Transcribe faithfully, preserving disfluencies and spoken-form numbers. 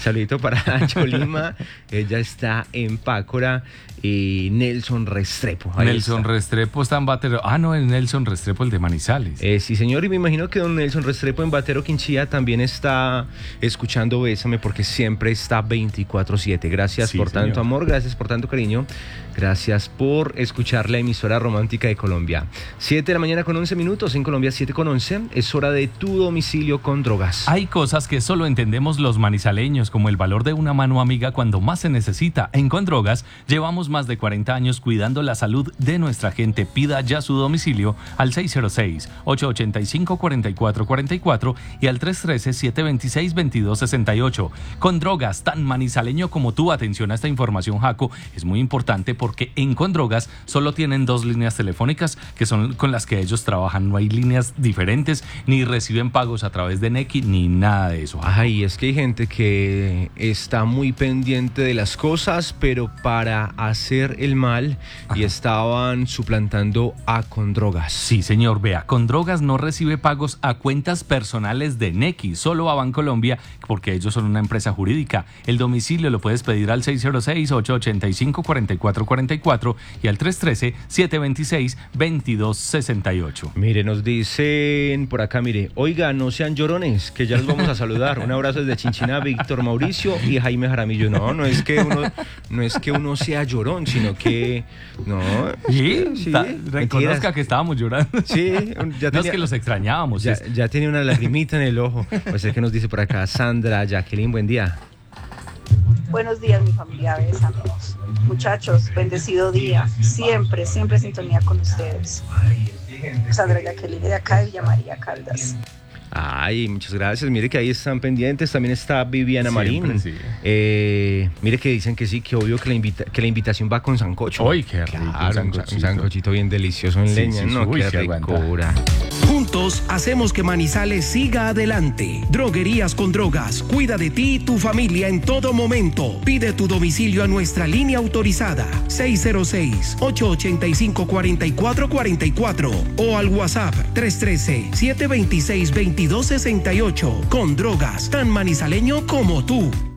Saludito para Cholima, ella está en Pácora, y Nelson Restrepo. Ahí Nelson está. Restrepo está en Batero. Ah, no, es Nelson Restrepo, el de Manizales. Eh, sí, señor, y me imagino que don Nelson Restrepo en Batero, Quinchía, también está escuchando Bésame, porque siempre está veinticuatro siete. Gracias Sí, por señor. tanto amor, gracias por tanto cariño, gracias por escuchar la emisora romántica de Colombia. siete de la mañana con once minutos, en Colombia siete con once, es hora de tu domicilio con drogas. Hay cosas que solo entendemos los manizaleños, como el valor de una mano amiga cuando más se necesita. En Condrogas llevamos más de cuarenta años cuidando la salud de nuestra gente. Pida ya su domicilio al seis cero seis, ocho ocho cinco, cuatro cuatro cuatro cuatro y al tres uno tres, siete dos seis, dos dos seis ocho. Condrogas, tan manizaleño como tú. Atención a esta información, Jaco, es muy importante porque en Condrogas solo tienen dos líneas telefónicas que son con las que ellos trabajan. No hay líneas diferentes, ni reciben pagos a través de Nequi, ni nada de eso, Jaco. Ay, es que hay gente que está muy pendiente de las cosas, pero para hacer el mal. Ajá. Y estaban suplantando a Condrogas. Sí, señor, vea, Condrogas no recibe pagos a cuentas personales de Nequi, solo a Bancolombia, porque ellos son una empresa jurídica. El domicilio lo puedes pedir al seis cero seis, ocho ocho cinco, cuatro cuatro cuatro cuatro y al tres uno tres, siete dos seis, dos dos seis ocho. Mire, nos dicen por acá, mire, oiga, no sean llorones, que ya los vamos a saludar. Un abrazo desde Chinchiná, Víctor Mauricio y Jaime Jaramillo. No, no es que uno, no es que uno sea llorón, sino que no. Sí, sí, ta, reconozca que estábamos llorando. Sí, ya tenía, no es que los extrañábamos. Ya, es... ya tenía una lagrimita en el ojo. Pues es que nos dice por acá Sandra, Jacqueline, buen día. Buenos días, mi familia Bésame. Muchachos, bendecido día. Siempre, siempre sintonía con ustedes. Sandra Jacqueline de acá de Villa María Caldas. Ay, muchas gracias. Mire que ahí están pendientes. También está Viviana Siempre, Marín. sí. Eh, mire que dicen que sí, que obvio que la, invita- que la invitación va con sancocho. ¡Ay, qué rico! Claro, un, sancochito. un sancochito bien delicioso en Sí, leña. sí, No, uy, qué sí aguanta. ricura. Juntos hacemos que Manizales siga adelante. Droguerías con Drogas. Cuida de ti y tu familia en todo momento. Pide tu domicilio a nuestra línea autorizada seis cero seis, ocho ocho cinco, cuatro cuatro cuatro cuatro o al WhatsApp tres uno tres, siete dos seis, dos dos seis ocho. Con Drogas, tan manizaleño como tú.